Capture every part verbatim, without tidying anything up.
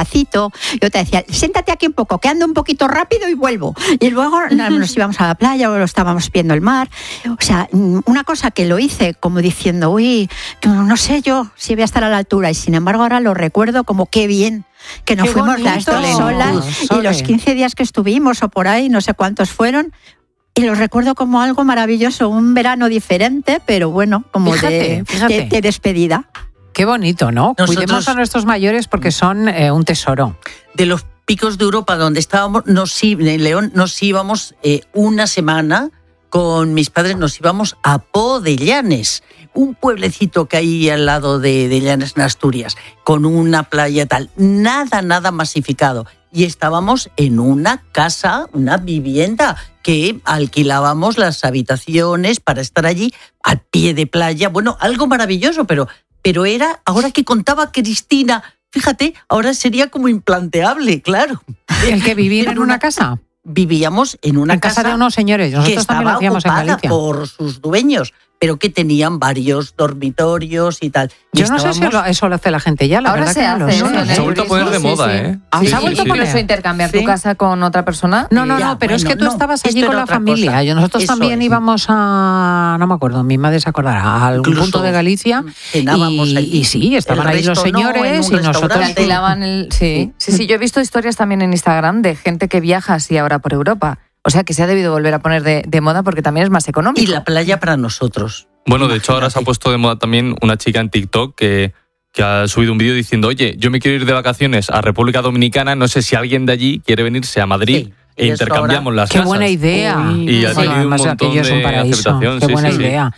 despacito. Yo te decía, siéntate aquí un poco, que ando un poquito rápido y vuelvo. Y luego nos íbamos a la playa o estábamos viendo el mar. O sea, una cosa que lo hice como diciendo, uy, no sé yo si voy a estar a la altura. Y sin embargo ahora lo recuerdo como qué bien que nos qué fuimos bonito. Las dos solas y los quince días que estuvimos o por ahí, no sé cuántos fueron. Y los recuerdo como algo maravilloso, un verano diferente, pero bueno, como fíjate, de, fíjate. De, de despedida. Qué bonito, ¿no? Nosotros, cuidemos a nuestros mayores porque son eh, un tesoro. De los picos de Europa donde estábamos, nos, en León, nos íbamos eh, una semana con mis padres, nos íbamos a Po de Llanes, un pueblecito que hay al lado de, de Llanes en Asturias, con una playa tal, nada, nada masificado. Y estábamos en una casa, una vivienda, que alquilábamos las habitaciones para estar allí al pie de playa. Bueno, algo maravilloso, pero, pero era, ahora que contaba Cristina, fíjate, ahora sería como implanteable, claro. ¿El que vivir en una casa? Vivíamos en una en casa, casa de unos señores. Nosotros que estaba también lo hacíamos en ocupada Galicia. Por sus dueños, pero que tenían varios dormitorios y tal. Y Yo no sé si lo, eso lo hace la gente ya, la ahora verdad se que hace, no lo sé. ¿no? Se ha vuelto a poner de moda, sí, sí. ¿eh? ¿Se Sí, ha vuelto sí, a poner sí. eso intercambiar Sí. tu casa con otra persona? No, no, Ya, no, pero bueno, es que tú no, estabas allí esto con era la otra familia. cosa. Yo, nosotros Eso también es. íbamos a, no me acuerdo, mi madre se acordará, a algún Incluso punto de Galicia. cenábamos y, allí. y sí, estaban El ahí los resto no, señores en un y nosotros... restaurante. Alquilaban el... sí. sí, sí, yo he visto historias también en Instagram de gente que viaja así ahora por Europa. O sea, que se ha debido volver a poner de, de moda porque también es más económico. Y la playa para nosotros. Bueno, de hecho ahora se ha puesto de moda también una chica en TikTok que, que ha subido un vídeo diciendo, oye, yo me quiero ir de vacaciones a República Dominicana, no sé si alguien de allí quiere venirse a Madrid. Sí. E intercambiamos las Qué casas. buena idea. Uy, y ha tenido un montón aquello es un de paraíso. aceptación. Qué Sí, buena sí, sí. idea.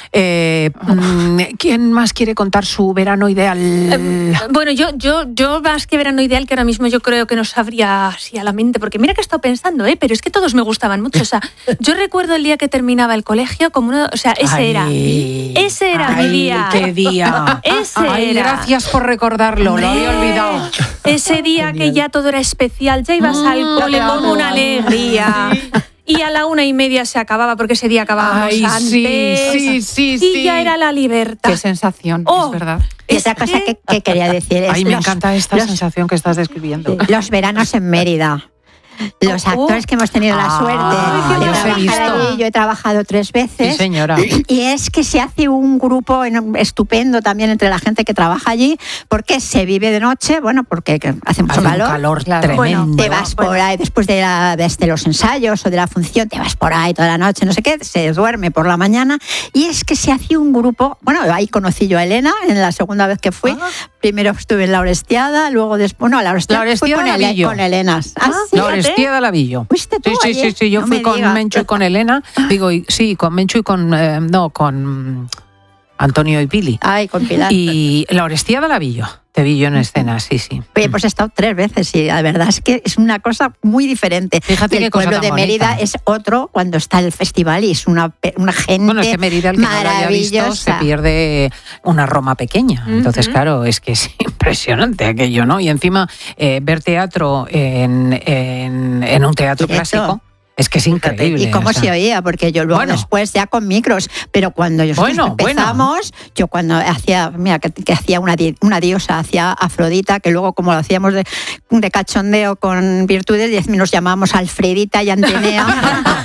Eh, ¿Quién más quiere contar su verano ideal? Eh, bueno, yo, yo, yo más que verano ideal, que ahora mismo yo creo que no sabría así a la mente, porque mira que he estado pensando, ¿eh? Pero es que todos me gustaban mucho. O sea, yo recuerdo el día que terminaba el colegio como uno, o sea, ese Ay, era, ese era ay, mi día. qué día. Ese Ay, era. gracias por recordarlo, lo había olvidado. Ese día que ya todo era especial, ya ibas al cole con una alegría. Y a la una y media se acababa, porque ese día acabábamos Ay, antes. sí, sí, sí, y sí. ya era la libertad. Qué sensación, Oh, es verdad. Y otra cosa que, que quería decir es Ay, me los, encanta esta los- sensación que estás describiendo. los veranos en Mérida. Los Oh, actores que hemos tenido la ah, suerte de los he trabajar visto. allí, yo he trabajado tres veces. Sí, señora. Y es que se hace un grupo en- estupendo también entre la gente que trabaja allí, porque se vive de noche, bueno, porque que hace mucho Hace un calor. calor Claro. tremendo. Bueno, te vas por ahí después de, la, desde los ensayos o de la función, te vas por ahí toda la noche, no sé qué, se duerme por la mañana. Y es que se hacía un grupo, bueno, ahí conocí yo a Elena en la segunda vez que fui. Ah. Primero estuve en la Orestiada, luego después, no, la Orestiada, La fui Orestiada con, de Ele- Lavillo. con Elena. Ah, sí, La fíjate. Orestía de Lavillo. ¿Fuiste tú Sí, sí, ayer? sí, sí, yo No fui me con digas. Mencho y con Elena. Digo, y- sí, con Mencho y con, eh, no, con mm, Antonio y Pili. Ay, con Pilar. Y la Orestía de Lavillo, te vi yo en escena, sí, sí. Oye, pues he estado tres veces y la verdad es que es una cosa muy diferente. Fíjate Y qué el cosa pueblo tan de Mérida bonita. es otro cuando está el festival y es una, pe- una gente Bueno, es que Mérida, el que no lo haya visto, se maravillosa. pierde una Roma pequeña. Entonces, Ujú. claro, es que es impresionante aquello, ¿no? Y encima, eh, ver teatro en, en, en un teatro Directo. clásico, es que es increíble. ¿Y cómo o sea. se oía? Porque yo luego Bueno. después ya con micros, pero cuando nosotros Bueno, empezamos, yo cuando hacía, mira, que, que hacía una, di- una diosa, hacía Afrodita, que luego como lo hacíamos de, de cachondeo con virtudes, nos llamábamos Alfredita y Antenea.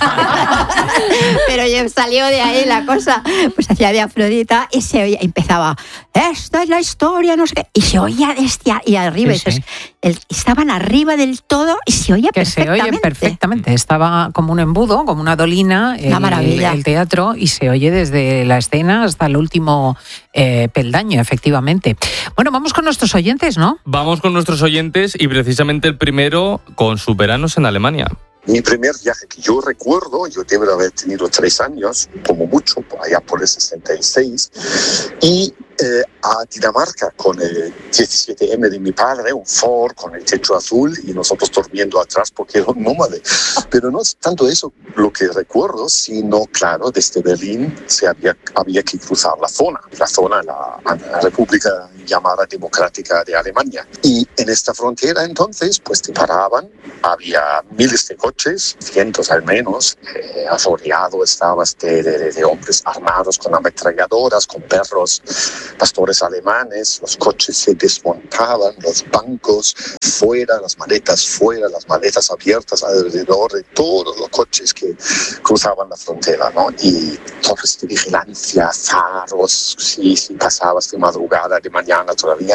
Pero ya salió de ahí la cosa, pues hacía de Afrodita y se oía, empezaba, esta es la historia, no sé qué, y se oía desde a- y arriba, Sí, y sí. el- estaban arriba del todo y se oía Que se perfectamente. oye perfectamente. Estaba como un embudo, como una dolina, el, Una maravilla. el teatro, y se oye desde la escena hasta el último eh, peldaño, efectivamente. Bueno, vamos con nuestros oyentes, ¿no? Vamos con nuestros oyentes y precisamente el primero con sus veranos en Alemania. Mi primer viaje que yo recuerdo, yo debo haber tenido tres años, como mucho, por allá por el sesenta y seis, y eh, a Dinamarca con el diecisiete eme de mi padre, un Ford con el techo azul y nosotros durmiendo atrás porque era un nómade. Pero no es tanto eso lo que recuerdo, sino, claro, desde Berlín se había, había que cruzar la zona, la zona, la, la República llamada Democrática de Alemania. Y en esta frontera entonces, pues te paraban, había miles de coches, cientos al menos, eh, arrodeado estabas de, de, de hombres armados con ametralladoras, con perros las torres alemanes, los coches se desmontaban, los bancos fuera, las maletas fuera, las maletas abiertas alrededor de todos los coches que cruzaban la frontera, ¿no? Y torres de vigilancia, faros, si, si pasabas de madrugada, de mañana todavía.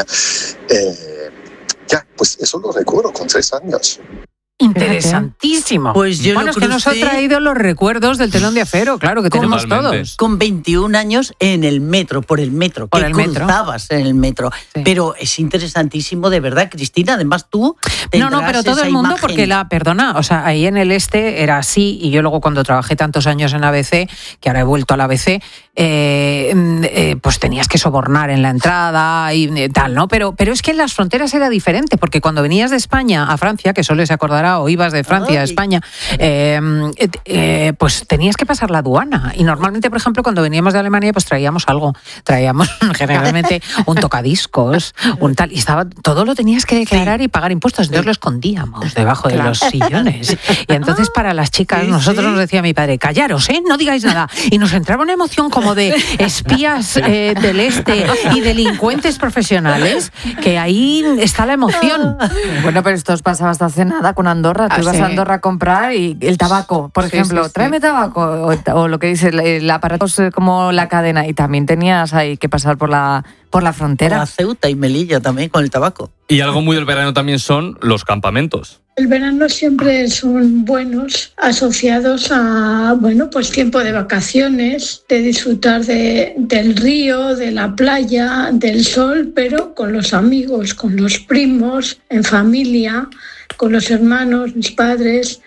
Eh, ya, pues eso lo recuerdo con tres años. Interesantísimo. Pues yo bueno, lo es que nos ha crucé traído los recuerdos del telón de acero, claro, que tenemos Totalmente. todos. con veintiún años en el metro, por el metro, Por que el metro. cruzabas en el metro. Sí. Pero es interesantísimo, de verdad, Cristina. Además, tú No, no, tendrás pero todo esa el mundo, imagen. porque la, perdona, o sea, ahí en el este era así, y yo luego cuando trabajé tantos años en A B C, que ahora he vuelto a la A B C, eh, eh, pues tenías que sobornar en la entrada y eh, tal, ¿no? Pero, pero es que en las fronteras era diferente, porque cuando venías de España a Francia, que solo se acordará, o ibas de Francia a Ay. España, eh, eh, pues tenías que pasar la aduana. Y normalmente, por ejemplo, cuando veníamos de Alemania, pues traíamos algo. Traíamos generalmente un tocadiscos, un tal, y estaba, todo lo tenías que declarar y pagar impuestos. Entonces lo escondíamos debajo de los sillones. Y entonces para las chicas, Sí, nosotros sí. nos decía mi padre, callaros, ¿eh? No digáis nada. Y nos entraba una emoción como de espías eh, del este y delincuentes profesionales, que ahí está la emoción. Bueno, pero esto os pasaba hasta hace nada con Andorra. Tú Ah, ibas sí. a Andorra a comprar y el tabaco, por Sí, ejemplo, sí, sí. tráeme tabaco, o, o lo que dice el, el aparato es como la cadena, y también tenías ahí que pasar por la, por la frontera. Era Ceuta y Melilla también con el tabaco. Y algo muy del verano también son los campamentos. El verano siempre son buenos, asociados a, bueno, pues tiempo de vacaciones, de disfrutar de, del río, de la playa, del sol, pero con los amigos, con los primos, en familia, con los hermanos, mis padres,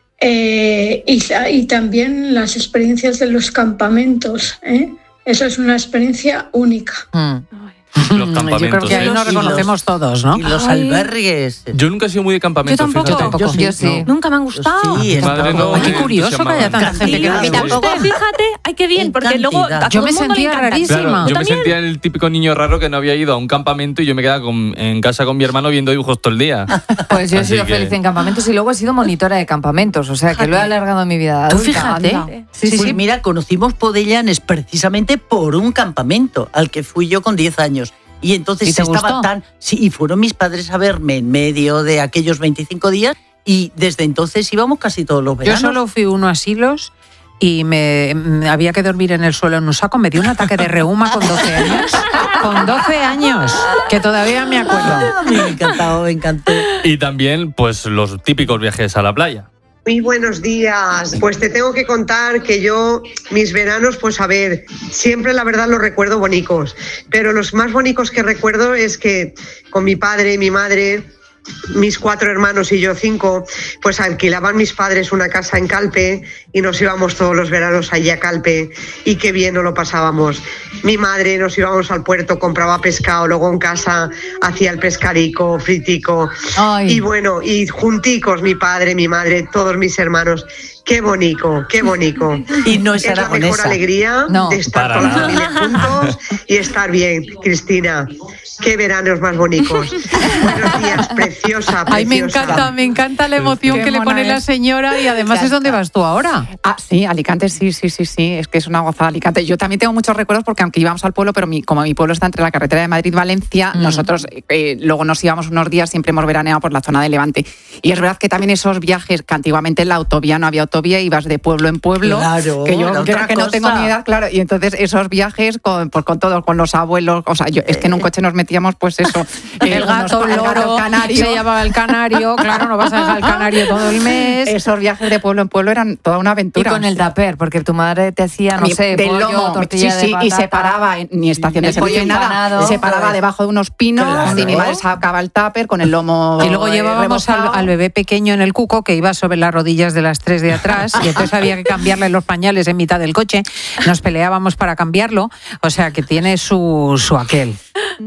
eh, y, y también las experiencias de los campamentos, ¿eh? Eso es una experiencia única. Mm. Los Yo campamentos. creo que ahí ¿eh? nos Y los- reconocemos todos, ¿no? Y los Ay. albergues. Yo nunca he sido muy de campamento. Yo tampoco. fíjate. Yo tampoco. Yo sí. Nunca me han gustado. Sí, Mi madre no. Ay, qué me curioso que haya tanta entusiasmaba. gente que no A mí le tampoco. guste. Fíjate, ay, qué bien, En porque luego cantidad. a Yo todo me el mundo le sentía encanta. rarísima. Claro, yo me también? sentía el típico niño raro que no había ido a un campamento y yo me quedaba con- en casa con mi hermano viendo dibujos todo el día. Pues yo he Así sido que- feliz en campamentos y luego he sido monitora de campamentos, o sea que lo he alargado en mi vida Tú adulta, fíjate. anda. Sí, pues mira, conocimos Podellanes precisamente por un campamento al que fui yo con diez años. Y entonces ¿Y te estaba gustó? tan... Sí, y fueron mis padres a verme en medio de aquellos veinticinco días y desde entonces íbamos casi todos los Yo veranos. solo fui uno a asilos y me, me había que dormir en el suelo en un saco. Me dio un ataque de reuma con doce años. Con doce años, que todavía me acuerdo. Ah, me encantó, me encantó. Y también, pues, los típicos viajes a la playa. Muy buenos días. Pues te tengo que contar que yo, mis veranos, pues a ver, siempre la verdad los recuerdo bonitos, pero los más bonitos que recuerdo es que con mi padre, mi madre, mis cuatro hermanos y yo cinco, pues alquilaban mis padres una casa en Calpe y nos íbamos todos los veranos allí a Calpe y qué bien nos lo pasábamos. Mi madre nos íbamos al puerto, compraba pescado, luego en casa hacía el pescarico, fritico. Ay. Y bueno, y junticos mi padre, mi madre, todos mis hermanos. Qué bonito, qué bonito. Y no es Es la mejor aragonesa. alegría No. de estar Para con la nada. familia juntos y estar bien, Cristina. Qué veranos más bonitos. Buenos días, preciosa, preciosa. Ay, me encanta, me encanta la emoción Qué que le mona pone la es. señora y además es donde vas tú ahora. Ah, sí, Alicante, sí, sí, sí, sí, es que es una gozada Alicante. Yo también tengo muchos recuerdos porque aunque íbamos al pueblo, pero mi, como mi pueblo está entre la carretera de Madrid-Valencia, Mm. nosotros eh, luego nos íbamos unos días, siempre hemos veraneado por la zona de Levante. Y es verdad que también esos viajes, que antiguamente en la autovía no había autovía, ibas de pueblo en pueblo, Claro, que yo la creo otra que no cosa. tengo ni edad, claro, y entonces esos viajes con, pues, con todos, con los abuelos, o sea, yo, es que en un coche nos metíamos pues eso. eh, El gato, unos- el loro, canario. se llamaba el canario, claro, no vas a dejar el canario todo el mes. Esos viajes de pueblo en pueblo eran toda una Y aventura. con el tupper, porque tu madre te hacía, no Mi- sé, del pollo, lomo, tortilla sí, sí, de y se patata. paraba en ni estación de El pollo servicio ni nada, empanado. se paraba debajo de unos pinos Claro. y mi madre sacaba el tupper con el lomo. Y luego eh, llevábamos al, rebozado. al bebé pequeño en el cuco que iba sobre las rodillas de las tres de atrás y entonces había que cambiarle los pañales en mitad del coche. Nos peleábamos para cambiarlo, o sea que tiene su, su aquel.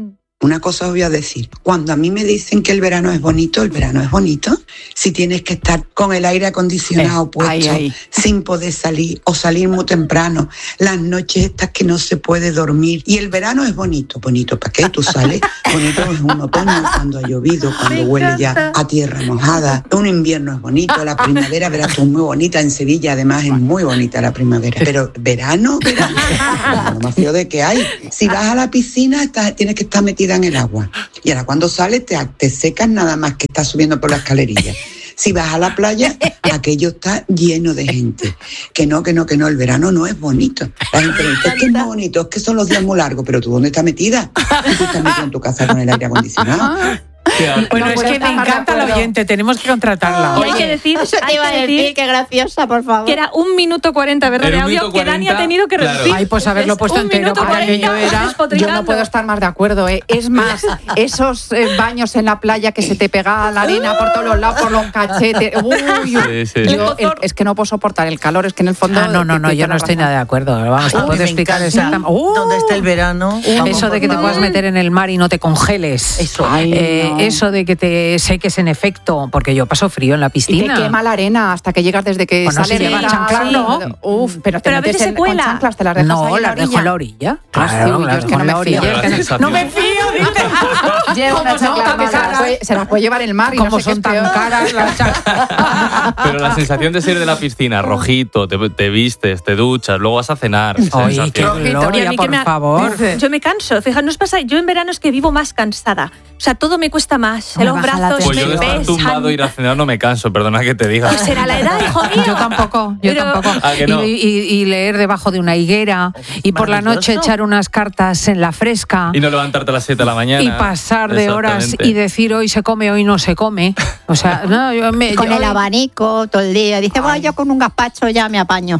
Una cosa os voy a decir, cuando a mí me dicen que el verano es bonito, el verano es bonito si tienes que estar con el aire acondicionado eh, puesto, ahí, ahí. sin poder salir o salir muy temprano, las noches estas que no se puede dormir. Y el verano es bonito, bonito, ¿para qué? Tú sales, bonito es un otoño cuando ha llovido, cuando huele ya a tierra mojada, un invierno es bonito, la primavera, verás tú, muy bonita en Sevilla, además es muy bonita la primavera, pero verano, verano, lo más feo de que hay. Si vas a la piscina, estás, tienes que estar metida en el agua. Y ahora cuando sales te, te secas nada más que estás subiendo por la escalerilla. Si vas a la playa, aquello está lleno de gente. Que no, que no, que no, el verano no es bonito. La gente dice, es que es muy bonito, es que son los días muy largos, pero ¿tú dónde estás metida? ¿Y tú estás metida en tu casa con el aire acondicionado? Bueno, es que me encanta la oyente, tenemos que contratarla. Y hay que decir, eso te iba a decir, qué graciosa, por favor. Que era un minuto cuarenta, ¿verdad? De audio que Dani ha tenido que reducir. Claro. Ay, pues haberlo puesto entero para que yo era. Yo no puedo estar más de acuerdo, ¿eh? Es más, esos eh, baños en la playa que se te pega la arena por todos los lados, por los cachetes. Uy, sí, sí. Yo el, es que no puedo soportar el calor, es que en el fondo. Ah, no, no, no, yo no estoy nada de acuerdo. Vamos, te puedo explicar exactamente. Uh, ¿Dónde está el verano? Uh, eso de que te puedas meter en el mar y no te congeles. Eso. Ay, eh, no. Eso de que te seques en efecto, porque yo paso frío en la piscina. Y te quema la arena hasta que llegas desde que bueno, sale si llevas chanclas, no. Uf, pero, te pero a veces se cuela. Con chanclas, te las dejas no, ahí las dejo en la orilla. Claro, claro, yo es que no me fío. No me fío, dice. Llevo una chancla más, se las puede llevar el mar y como no sé son tan caras las chanclas. Pero la sensación de salir de la piscina, rojito, te, te vistes, te duchas, luego vas a cenar. Oye, qué gloria, por me, favor. Yo me canso, fijaos, nos pasa, yo en verano es que vivo más cansada. O sea, todo me cuesta más. No los brazos pues me yo de estar tumbado e ir a cenar no me canso, perdona que te diga. Pues será la edad, hijo mío. Yo tampoco, yo Pero... tampoco. ¿Ah, que no? y, y, y leer debajo de una higuera y por la noche echar unas cartas en la fresca. Y no levantarte a las siete de la mañana. Y pasar de horas y decir hoy se come, hoy no se come. O sea, no, yo me, con yo... el abanico todo el día. Dice, bueno, yo con un gazpacho ya me apaño.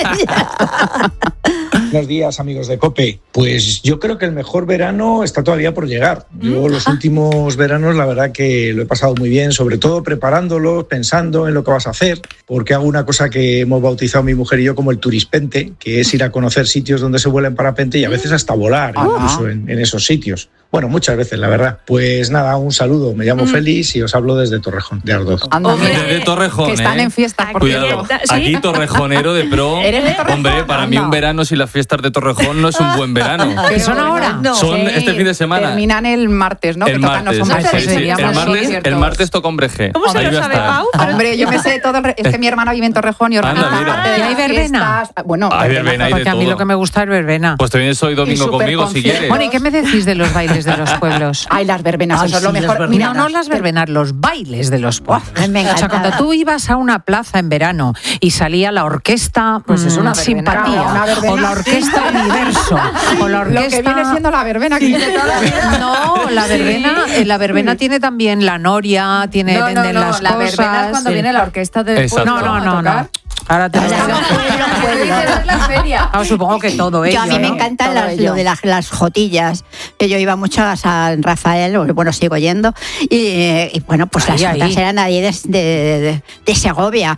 Buenos días, amigos de COPE. Pues yo creo que el mejor verano está todavía por llegar. Yo los últimos veranos, la verdad que lo he pasado muy bien, sobre todo preparándolos, pensando en lo que vas a hacer, porque hago una cosa que hemos bautizado mi mujer y yo como el turispente, que es ir a conocer sitios donde se vuela en parapente y a veces hasta volar, incluso en, en esos sitios. Bueno, muchas veces, la verdad. Pues nada, un saludo. Me llamo mm. Félix y os hablo desde Torrejón, de Ardoz. Anda, desde Torrejón, que están ¿eh? en fiestas, por Cuidado. ¿Sí? Aquí Torrejonero de pro. ¿Eres de Torrejón? Hombre, para mí un verano sin las fiestas de Torrejón no es un buen verano. ¿Que son ahora? No. Son sí, este fin de semana. Terminan el martes, ¿no? El que martes. tocan los Sí, sí, sí. El, martes sí, el martes toca Hombre G. ¿Cómo se lo sabe, Pau? Hombre, yo me sé todo. El re... Es que mi hermana vive en Torrejón y organiza parte de ¿Y hay verbena? Bueno, hay verbena, porque a mí lo que me gusta es verbena. Pues te vienes hoy domingo conmigo si quieres. Bueno, ¿y qué me decís de los bailes de los pueblos? Ay, las verbenas, Ay, eso es sí, lo mejor. Mira, no, no las verbenas, los bailes de los pueblos. Me o sea, cuando tú ibas a una plaza en verano y salía la orquesta pues es una Simpatía, una verbena, o la orquesta Universo, o la orquesta... Lo que viene siendo la verbena. Que tiene toda la vida. No, la verbena, sí. La verbena tiene también la noria, tiene no, venden no, no, las la cosas. verbena es cuando sí. viene la orquesta de No, no, no, no. Ahora te lo digo. Es la feria. Ah, supongo que todo ello. Yo, a mí me ¿no? encantan las, lo de las, las jotillas, que yo iba mucho a San Rafael, bueno, sigo yendo, y, y bueno, pues ahí, las jotas eran ahí de, de, de Segovia.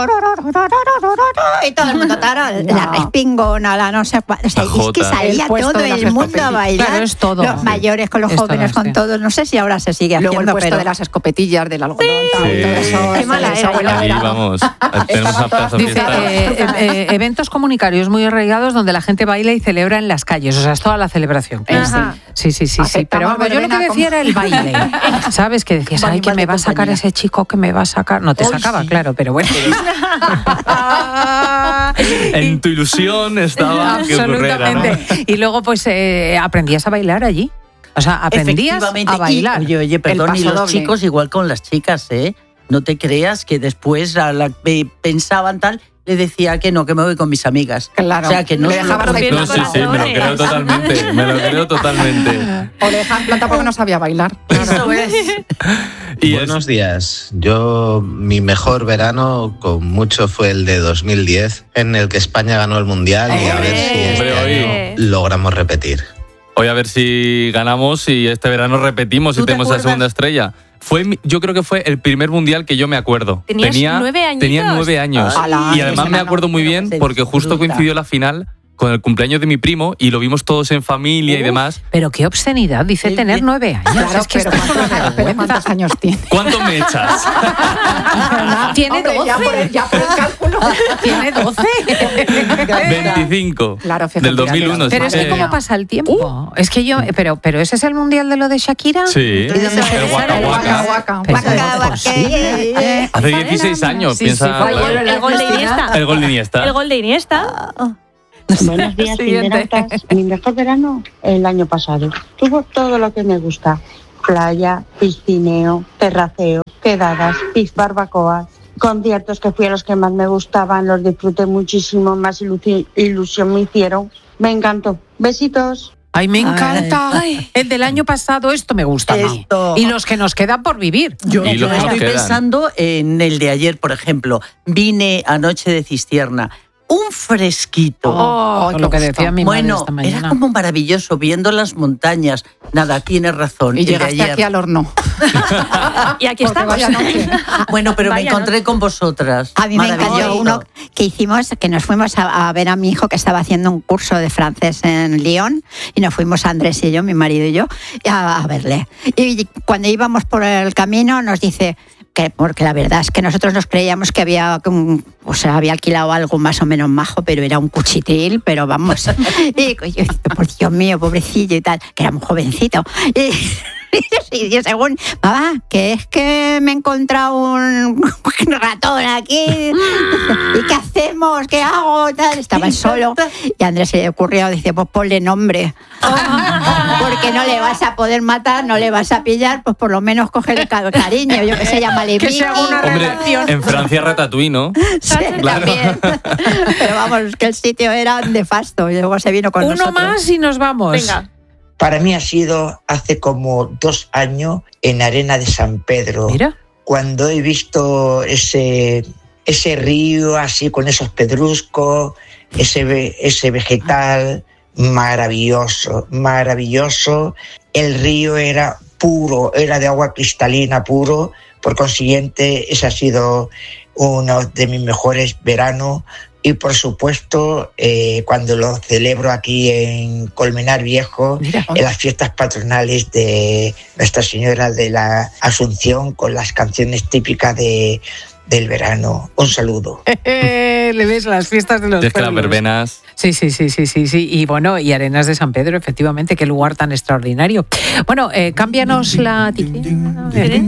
Y todo el mundo, taro, no. La respingona, la no sé cuál. O sea, es que salía el todo el mundo a bailar. Claro, es todo. Los mayores con los es jóvenes, todo, con sí. todos. No sé si ahora se sigue Luego haciendo, el puesto pero... de las escopetillas, del algodón, Sí. tal, y todo eso. Qué mala esa era. Ahí vamos. Tenemos una plaza Dice, fiesta. eh, eh, eventos comunitarios muy arraigados donde la gente baila y celebra en las calles. O sea, es toda la celebración. Ajá. Sí, sí, sí, sí. Pero vamos, yo lo que decía era el baile. ¿Sabes? Que decías, ay, que me va a sacar ese chico, que me va a sacar. No te Hoy sacaba, sí. claro, pero bueno. En tu ilusión estaba que ocurriera, ¿no? Absolutamente. Y luego, pues, eh, aprendías a bailar allí. O sea, aprendías a bailar. Y, oye, oye, perdón, y los doble. chicos igual con las chicas, ¿eh? No te creas que después a la, eh, pensaban tal, le decía que no, que me voy con mis amigas. Claro. O sea, que no le se lo dejaban prohibí. No, sí, sí, me lo creo totalmente. Me lo creo totalmente. O le dejaban plata porque no sabía bailar. Eso es. Y Buenos días. Yo, mi mejor verano con mucho fue el de dos mil diez, en el que España ganó el Mundial y a ver si este Hombre, año logramos repetir. Hoy a ver si ganamos y este verano repetimos y tenemos la segunda estrella. Fue, yo creo que fue el primer mundial que yo me acuerdo. ¿Tenías tenía nueve añitos? Tenía nueve años. Ala, y además me acuerdo muy bien porque justo coincidió la final con el cumpleaños de mi primo y lo vimos todos en familia uh, y demás. Pero qué obscenidad, dice tener nueve años. Claro, es que pero, ¿cuántos, pero ¿cuántos años tiene? ¿Cuánto me echas? Tiene Hombre, doce. Ya por, el, ya por el cálculo. Tiene doce. veinticinco. Claro, fíjate, del dos mil uno. Pero es que cómo pasa el tiempo. Uh. Es que yo, pero, pero ese es el mundial de lo de Shakira. Sí. ¿Y dónde se el Waka Waka. Waka, Waka. Hace dieciséis años, sí, piensa. Sí, el, el gol de Iniesta. El gol de Iniesta. El gol de Iniesta. Buenos días, Pinterautas. Mi mejor verano el año pasado. Tuvo todo lo que me gusta. Playa, piscineo, terraceo, quedadas, pis barbacoas, conciertos que fui a los que más me gustaban, los disfruté muchísimo, más ilusión, ilusión me hicieron. Me encantó. Besitos. Ay, me encanta. Ay. El del año pasado, esto me gusta Esto. más. Y los que nos quedan por vivir. Yo Y los que nos estoy quedan. pensando en el de ayer, por ejemplo. Vine anoche de Cistierna. Un fresquito. Oh, lo que decía mi madre Bueno, esta mañana. era como maravilloso, viendo las montañas. Nada, tienes razón. Y el de llegaste ayer. aquí al horno. Y aquí Porque estamos. vaya noche. Bueno, pero Vaya me encontré noche. con vosotras. A mí me encantó Maravilloso. uno que hicimos, que nos fuimos a, a ver a mi hijo que estaba haciendo un curso de francés en Lyon y nos fuimos Andrés y yo, mi marido y yo, a, a verle. Y cuando íbamos por el camino nos dice... Que, porque la verdad es que nosotros nos creíamos que había, o sea, había alquilado algo más o menos majo, pero era un cuchitril, pero vamos. Y yo, por Dios mío, pobrecillo y tal, que era muy jovencito. Y, y yo, según, papá, que es que me he encontrado un ratón aquí. ¿Y qué hacemos? ¿Qué hago? Tal. Estaba él solo. Y a Andrés se le ocurrió, dice, pues ponle nombre. Porque no le vas a poder matar, no le vas a pillar, pues por lo menos coge el cariño. Yo que sé, llámale Que se haga una Hombre, relación. en Francia Ratatouille, ¿no? Sí, Claro. también. Pero vamos, que el sitio era nefasto. Y luego se vino con Uno nosotros. más y nos vamos. Venga. Para mí ha sido hace como dos años en Arena de San Pedro, Mira. cuando he visto ese, ese río así con esos pedruscos, ese, ve- ese vegetal maravilloso, maravilloso. El río era puro, era de agua cristalina puro, por consiguiente ese ha sido uno de mis mejores veranos. Y por supuesto, eh, cuando lo celebro aquí en Colmenar Viejo, Mira. en las fiestas patronales de Nuestra Señora de la Asunción, con las canciones típicas de, del verano. Un saludo. Le ves las fiestas de los Es que las pueblos. verbenas. Sí, sí, sí, sí, sí, sí. Y bueno, y Arenas de San Pedro, efectivamente, qué lugar tan extraordinario. Bueno, eh, cámbianos la tiquina. A ver.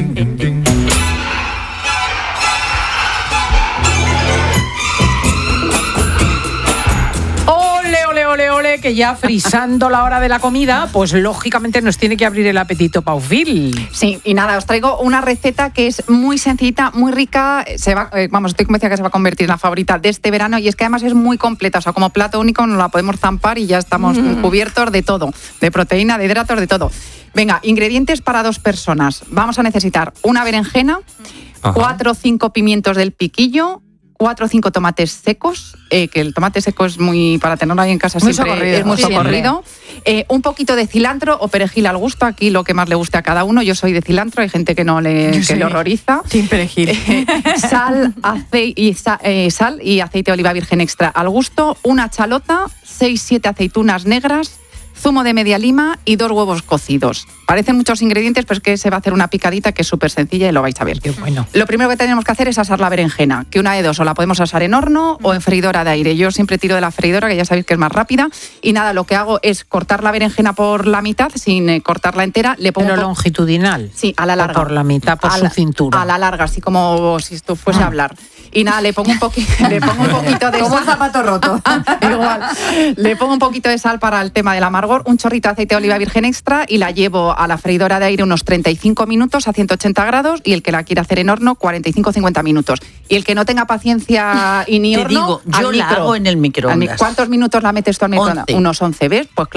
Ole, ole, ole, ole, que ya frisando la hora de la comida, pues lógicamente nos tiene que abrir el apetito Paufil. Sí, y nada, os traigo una receta que es muy sencillita, muy rica. Se va, eh, vamos, estoy convencida que se va a convertir en la favorita de este verano y es que además es muy completa. O sea, como plato único nos la podemos zampar y ya estamos mm. cubiertos de todo, de proteína, de hidratos, de todo. Venga, ingredientes para dos personas. Vamos a necesitar una berenjena, Ajá. cuatro o cinco pimientos del piquillo, cuatro o cinco tomates secos, eh, que el tomate seco es muy, para tenerlo ahí en casa muy siempre socorrido, es muy sí, socorrido. Eh, un poquito de cilantro o perejil al gusto, aquí lo que más le guste a cada uno. Yo soy de cilantro, hay gente que no le, que sí. le horroriza. Sin perejil. Eh, sal, ace- y sa- eh, sal y aceite de oliva virgen extra al gusto, una chalota, seis siete aceitunas negras, zumo de media lima y dos huevos cocidos. Parecen muchos ingredientes, pero es que se va a hacer una picadita que es súper sencilla y lo vais a ver. Qué bueno. Lo primero que tenemos que hacer es asar la berenjena, que una de dos, o la podemos asar en horno o en freidora de aire. Yo siempre tiro de la freidora, que ya sabéis que es más rápida. Y nada, lo que hago es cortar la berenjena por la mitad, sin eh, cortarla entera. Le pongo Pero po- longitudinal. Sí, a la larga. O por la mitad, por a su la, cintura. A la larga, así como si esto fuese Ah. a hablar. Y nada, le pongo un, poqui- le pongo un poquito de Como un sal. zapato roto. Igual. Le pongo un poquito de sal para el tema del amargor, un chorrito de aceite de oliva virgen extra y la llevo a la freidora de aire unos treinta y cinco minutos a ciento ochenta grados y el que la quiera hacer en horno cuarenta y cinco a cincuenta minutos. Y el que no tenga paciencia y ni Te horno, digo, al yo la micro. hago en el Al mi- microondas. ¿Cuántos minutos la metes tú al microondas? once. Unos once, ¿ves? Pues clavado.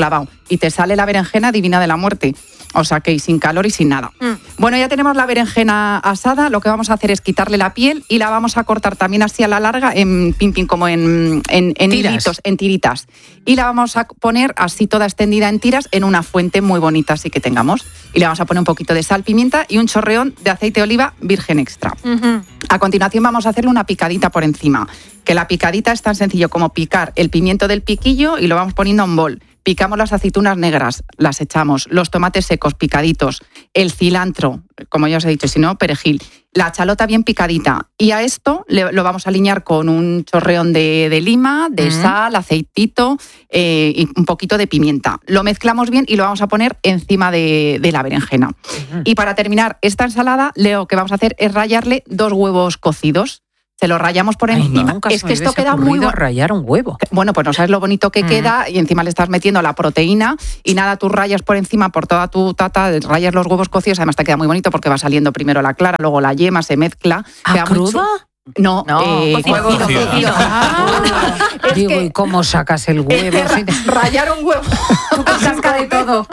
y te sale la berenjena divina de la muerte. O sea que sin calor y sin nada. Mm. Bueno, ya tenemos la berenjena asada. Lo que vamos a hacer es quitarle la piel y la vamos a cortar también así a la larga, en pin, pin, como en, en, en hilitos, en tiritas. Y la vamos a poner así toda extendida en tiras en una fuente muy bonita así que tengamos. Y le vamos a poner un poquito de sal, pimienta y un chorreón de aceite de oliva virgen extra. Uh-huh. A continuación vamos a hacerle una picadita por encima. Que la picadita es tan sencillo como picar el pimiento del piquillo y lo vamos poniendo a un bol. Picamos las aceitunas negras, las echamos, los tomates secos picaditos, el cilantro, como ya os he dicho, si no, perejil, la chalota bien picadita. Y a esto le, lo vamos a aliñar con un chorreón de, de lima, de uh-huh. sal, aceitito eh, y un poquito de pimienta. Lo mezclamos bien y lo vamos a poner encima de, de la berenjena. Uh-huh. Y para terminar esta ensalada, lo que vamos a hacer es rallarle dos huevos cocidos. Se lo rayamos por encima. Ay, no, es que esto queda muy bueno. Rayar un huevo. Bueno, pues no sabes lo bonito que mm. queda y encima le estás metiendo la proteína y nada, tú rayas por encima por toda tu tata, rayas los huevos cocidos, además te queda muy bonito porque va saliendo primero la clara, luego la yema, se mezcla. ¿A cruda? No, no eh, cocido, cocido, cocido. cocido. Ah, es Digo, que, ¿y cómo sacas el huevo? Es que rayar un huevo. Casca de todo.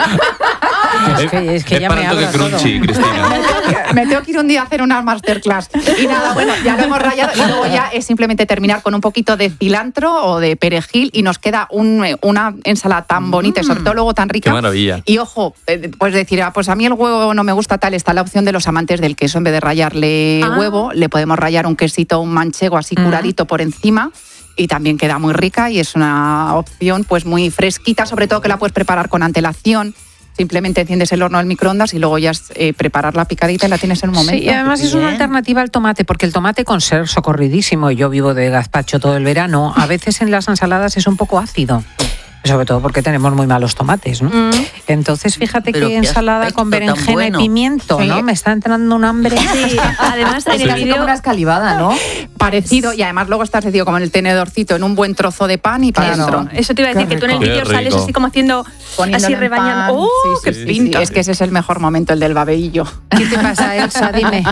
Es que, es que es ya para me el toque habla crunchy, todo. Cristina. Me tengo que ir un día a hacer una masterclass. Y nada, bueno, ya lo hemos rayado y luego ya es simplemente terminar con un poquito de cilantro o de perejil y nos queda un, una ensalada tan bonita y sobre todo luego tan rica. Qué maravilla. Y ojo, pues decir, ah, pues a mí el huevo no me gusta tal, está la opción de los amantes del queso. En vez de rayarle ah. huevo, le podemos rayar un quesito, un manchego así curadito uh-huh. por encima. Y también queda muy rica y es una opción pues muy fresquita, sobre todo que la puedes preparar con antelación. Simplemente enciendes el horno del microondas y luego ya es eh, preparar la picadita y la tienes en un momento. Sí, y además es una alternativa al tomate, porque el tomate, con ser socorridísimo, y yo vivo de gazpacho todo el verano, a veces en las ensaladas es un poco ácido. Sobre todo porque tenemos muy malos tomates, ¿no? Mm. Entonces, fíjate Pero que ensalada con berenjena bueno. y pimiento, ¿no? Sí. Me está entrando un hambre. Sí, además en el vídeo una escalivada, ¿no? Parecido, y además luego estás decidido como en el tenedorcito, en un buen trozo de pan y para adentro. Eso te iba a decir, que tú en el vídeo sales así como haciendo, poniéndole así rebañando. ¡Oh, sí, sí, qué sí, pinta! Sí, es que ese es el mejor momento, el del babeillo. ¿Qué te pasa, Elsa? Dime.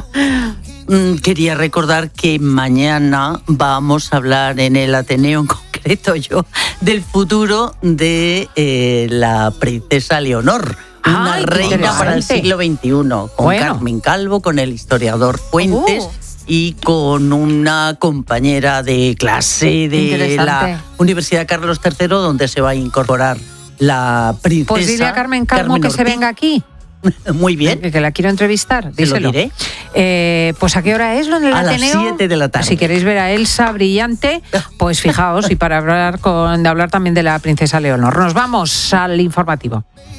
Quería recordar que mañana vamos a hablar en el Ateneo en concreto yo del futuro de eh, la princesa Leonor, una Ay, reina para el siglo veintiuno, con bueno. Carmen Calvo, con el historiador Fuentes uh. y con una compañera de clase de la Universidad Carlos tercero, donde se va a incorporar la princesa. Pues dile a Carmen Calvo Carmen que Ortiz. Se venga aquí. Muy bien. Que, que la quiero entrevistar, díselo. Lo diré. Eh, pues ¿a qué hora es lo en el a Ateneo? A las siete de la tarde. Si queréis ver a Elsa brillante, pues fijaos, y para hablar, con, de hablar también de la princesa Leonor. Nos vamos al informativo.